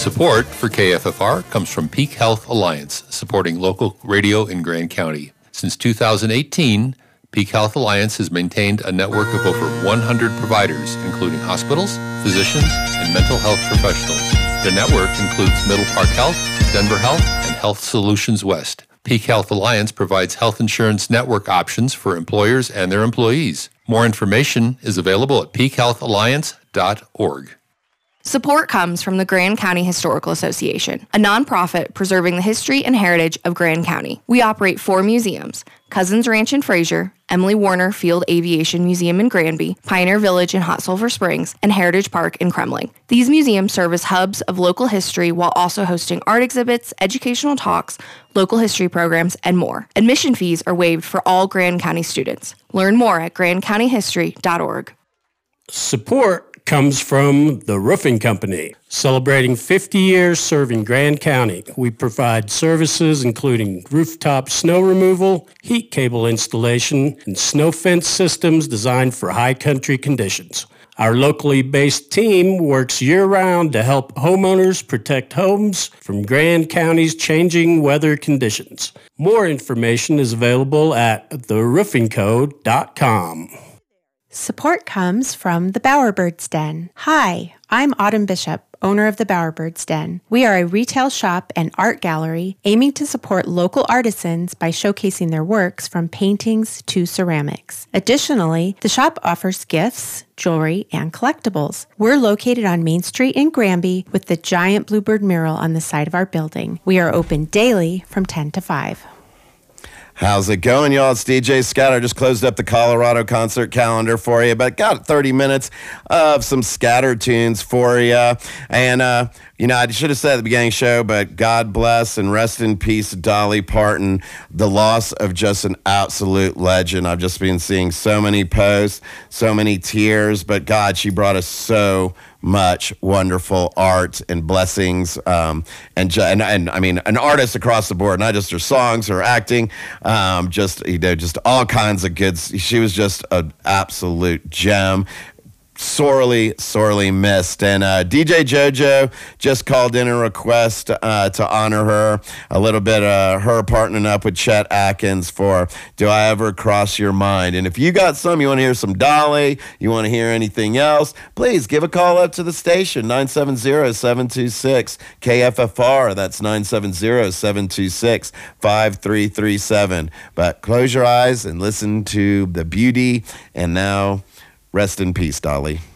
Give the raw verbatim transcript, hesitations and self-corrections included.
Support for K F F R comes from Peak Health Alliance, supporting local radio in Grand County. Since two thousand eighteen, Peak Health Alliance has maintained a network of over one hundred providers, including hospitals, physicians, and mental health professionals. The network includes Middle Park Health, Denver Health, and Health Solutions West. Peak Health Alliance provides health insurance network options for employers and their employees. More information is available at peak health alliance dot org. Support comes from the Grand County Historical Association, a nonprofit preserving the history and heritage of Grand County. We operate four museums: Cousins Ranch in Fraser, Emily Warner Field Aviation Museum in Granby, Pioneer Village in Hot Sulphur Springs, and Heritage Park in Kremling. These museums serve as hubs of local history while also hosting art exhibits, educational talks, local history programs, and more. Admission fees are waived for all Grand County students. Learn more at grand county history dot org. Support comes from the Roofing Company, celebrating fifty years serving Grand County. We provide services including rooftop snow removal, heat cable installation, and snow fence systems designed for high country conditions. Our locally based team works year-round to help homeowners protect homes from Grand County's changing weather conditions. More information is available at the roofing co dot com. Support comes from the Bowerbirds Den. Hi, I'm Autumn Bishop, owner of the Bowerbirds Den. We are a retail shop and art gallery aiming to support local artisans by showcasing their works from paintings to ceramics. Additionally, the shop offers gifts, jewelry, and collectibles. We're located on Main Street in Granby with the giant bluebird mural on the side of our building. We are open daily from ten to five. How's it going, y'all? It's D J Scott. I just closed up the Colorado concert calendar for you, but got thirty minutes of some scatter tunes for you. And, uh, you know, I should have said at the beginning of the show, but God bless and rest in peace, Dolly Parton. The loss of just an absolute legend. I've just been seeing so many posts, so many tears, but God, she brought us so much wonderful art and blessings, um, and, ju- and and I mean, an artist across the board, not just her songs, her acting, um, just you know, just all kinds of good. She was just an absolute gem. Sorely, sorely missed. And uh, D J JoJo just called in a request uh, to honor her. A little bit of her partnering up with Chet Atkins for Do I Ever Cross Your Mind? And if you got some, you want to hear some Dolly, you want to hear anything else, please give a call up to the station, nine seven zero, seven two six, K F F R. That's nine seven zero, seven two six, five three three seven. But close your eyes and listen to the beauty. And now, rest in peace, Dolly.